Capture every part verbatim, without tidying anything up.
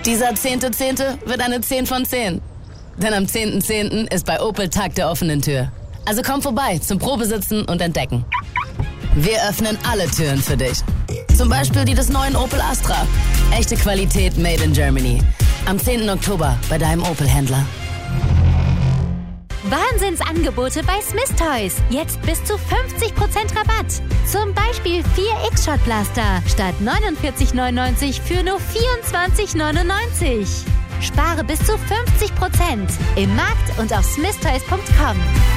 Dieser zehnte zehnte wird eine zehn von zehn. Denn am zehnten zehnten ist bei Opel Tag der offenen Tür. Also komm vorbei zum Probesitzen und Entdecken. Wir öffnen alle Türen für dich. Zum Beispiel die des neuen Opel Astra. Echte Qualität made in Germany. Am zehnten Oktober bei deinem Opel-Händler. Wahnsinnsangebote bei Smith Toys. Jetzt bis zu fünfzig Prozent Rabatt. Zum Beispiel vier X-Shot-Blaster statt neunundvierzig neunundneunzig für nur vierundzwanzig neunundneunzig. Spare bis zu fünfzig Prozent im Markt und auf smith toys punkt com.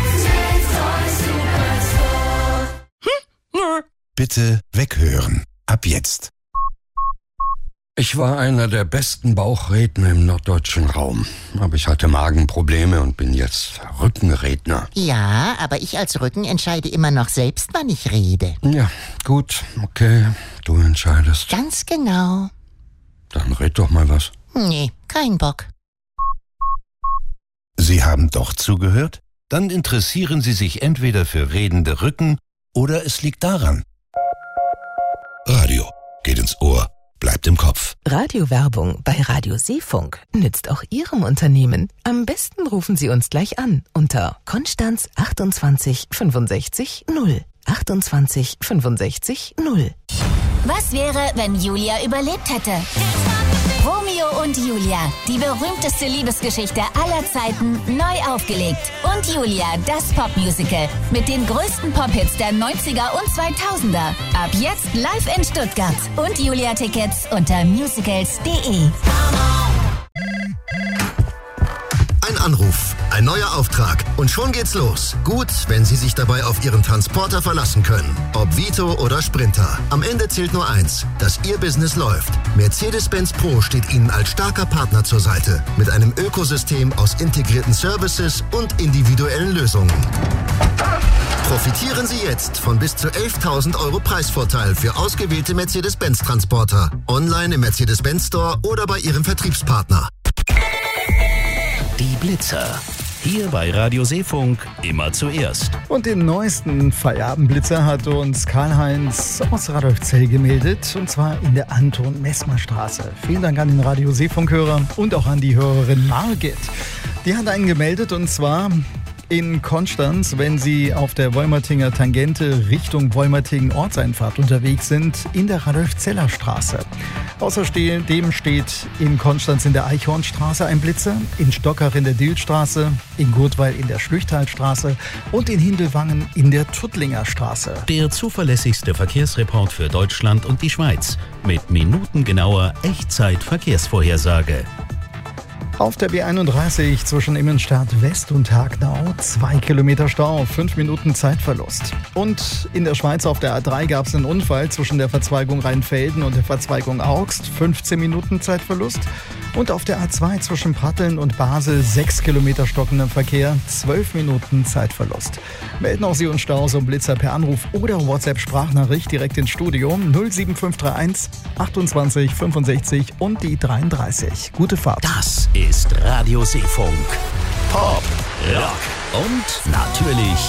Bitte weghören. Ab jetzt. Ich war einer der besten Bauchredner im norddeutschen Raum. Aber ich hatte Magenprobleme und bin jetzt Rückenredner. Ja, aber ich als Rücken entscheide immer noch selbst, wann ich rede. Ja, gut, okay, du entscheidest. Ganz genau. Dann red doch mal was. Nee, kein Bock. Sie haben doch zugehört? Dann interessieren Sie sich entweder für redende Rücken oder es liegt daran. Radio geht ins Ohr, bleibt im Kopf. Radiowerbung bei Radio Seefunk nützt auch Ihrem Unternehmen. Am besten rufen Sie uns gleich an unter Konstanz achtundzwanzig fünfundsechzig null. achtundzwanzig fünfundsechzig null. Was wäre, wenn Julia überlebt hätte? Romeo und Julia, die berühmteste Liebesgeschichte aller Zeiten, neu aufgelegt. Und Julia, das Popmusical mit den größten Pop-Hits der neunziger und zweitausender. Ab jetzt live in Stuttgart. Und Julia-Tickets unter musicals punkt de. Ein Anruf, ein neuer Auftrag und schon geht's los. Gut, wenn Sie sich dabei auf Ihren Transporter verlassen können. Ob Vito oder Sprinter. Am Ende zählt nur eins, dass Ihr Business läuft. Mercedes-Benz Pro steht Ihnen als starker Partner zur Seite. Mit einem Ökosystem aus integrierten Services und individuellen Lösungen. Profitieren Sie jetzt von bis zu elftausend Euro Preisvorteil für ausgewählte Mercedes-Benz-Transporter. Online im Mercedes-Benz Store oder bei Ihrem Vertriebspartner. Die Blitzer. Hier bei Radio Seefunk immer zuerst. Und den neuesten Feierabendblitzer hat uns Karl-Heinz aus Radolfzell gemeldet. Und zwar in der Anton-Messmer-Straße. Vielen Dank an den Radio Seefunk-Hörer und auch an die Hörerin Margit. Die hat einen gemeldet und zwar in Konstanz, wenn Sie auf der Wolmertinger Tangente Richtung Wolmertingen Ortseinfahrt unterwegs sind, in der Radolfzeller Straße. Außerdem steht in Konstanz in der Eichhornstraße ein Blitzer, in Stockach in der Dillstraße, in Gurtweil in der Schlüchtalstraße und in Hindelwangen in der Tuttlinger Straße. Der zuverlässigste Verkehrsreport für Deutschland und die Schweiz mit minutengenauer Echtzeit-Verkehrsvorhersage. Auf der B einunddreißig zwischen Immenstadt West und Hagnau zwei Kilometer Stau, fünf Minuten Zeitverlust. Und in der Schweiz auf der A drei gab es einen Unfall zwischen der Verzweigung Rheinfelden und der Verzweigung Augst, fünfzehn Minuten Zeitverlust. Und auf der A zwei zwischen Pratteln und Basel sechs Kilometer stockender Verkehr, zwölf Minuten Zeitverlust. Melden auch Sie uns Staus und Blitzer per Anruf oder WhatsApp-Sprachnachricht direkt ins Studio null sieben fünf drei eins achtundzwanzig fünfundsechzig und die dreiunddreißig. Gute Fahrt. Das ist Radio Seefunk. Pop, Rock und natürlich